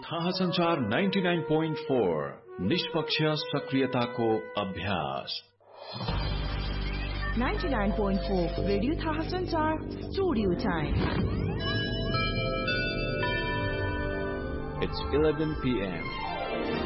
थाहा संचार 99.4 निष्पक्ष सक्रियताको अभ्यास 99.4 रेडियो थाहा संचार स्टुडियो टाइम It's 11 p.m.